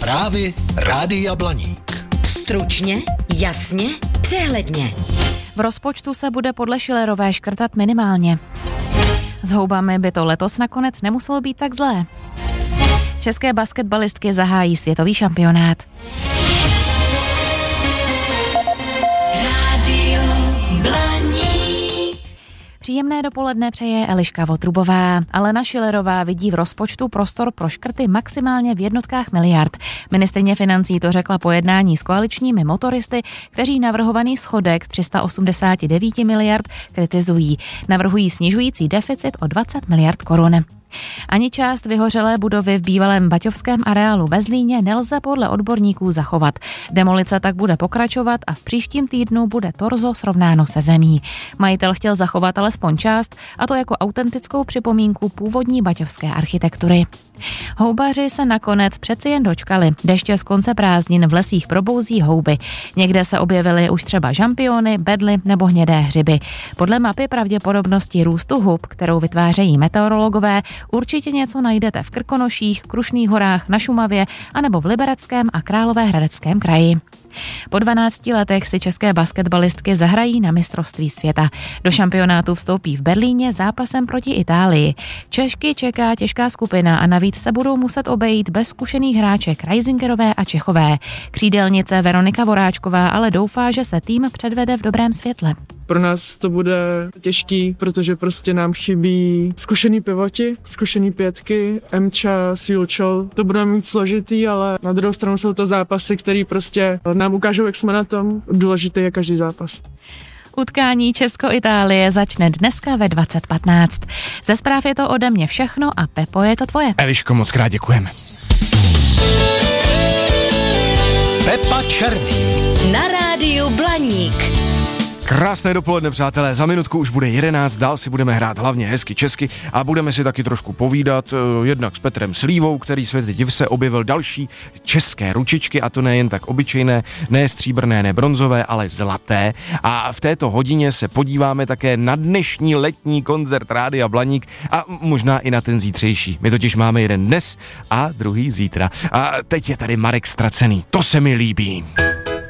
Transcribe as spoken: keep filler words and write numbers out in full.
Zprávy Rádia Blaník. Stručně, jasně, přehledně. V rozpočtu se bude podle Schillerové škrtat minimálně. S houbami by to letos nakonec nemuselo být tak zlé. České basketbalistky zahájí světový šampionát. Rádio Blaník. Příjemné dopoledne přeje Eliška Votrubová. Alena Schillerová vidí v rozpočtu prostor pro škrty maximálně v jednotkách miliard. Ministryně financí to řekla po jednání s koaličními motoristy, kteří navrhovaný schodek tři sta osmdesát devět miliard kritizují. Navrhují snižující deficit o dvacet miliard korun. Ani část vyhořelé budovy v bývalém baťovském areálu ve Zlíně nelze podle odborníků zachovat. Demolice tak bude pokračovat a v příštím týdnu bude torzo srovnáno se zemí. Majitel chtěl zachovat alespoň část, a to jako autentickou připomínku původní baťovské architektury. Houbaři se nakonec přeci jen dočkali. Deště z konce prázdnin v lesích probouzí houby. Někde se objevily už třeba žampiony, bedly nebo hnědé hřiby. Podle mapy pravděpodobnosti růstu hub, kterou vytvářejí meteorologové, určitě něco najdete v Krkonoších, Krušných horách, na Šumavě anebo v Libereckém a Královéhradeckém kraji. Po dvanácti letech si české basketbalistky zahrají na mistrovství světa. Do šampionátu vstoupí v Berlíně zápasem proti Itálii. Češky čeká těžká skupina a navíc se budou muset obejít bez zkušených hráček Reisingerové a Čechové. Křídelnice Veronika Voráčková ale doufá, že se tým předvede v dobrém světle. Pro nás to bude těžký, protože prostě nám chybí zkušený pivoti, zkušený pětky, Emča, Julčol. To bude mít složitý, ale na druhou stranu jsou to zápasy, které prostě nám ukážou, jak jsme na tom. Důležitý je každý zápas. Utkání Česko-Itálie začne dneska ve dvacet patnáct. Ze zpráv je to ode mě všechno a Pepo, je to tvoje. Eliško, moc krát děkujeme. Pepa Černý. Na rádiu Blaník. Krásné dopoledne, přátelé, za minutku už bude jedenáct, dál si budeme hrát hlavně hezky česky a budeme si taky trošku povídat, jednak s Petrem Slívou, který světe div se objevil další české ručičky, a to nejen tak obyčejné, ne stříbrné, ne bronzové, ale zlaté. A v této hodině se podíváme také na dnešní letní koncert Rádia Blaník a možná i na ten zítřejší. My totiž máme jeden dnes a druhý zítra. A teď je tady Marek Ztracený, to se mi líbí.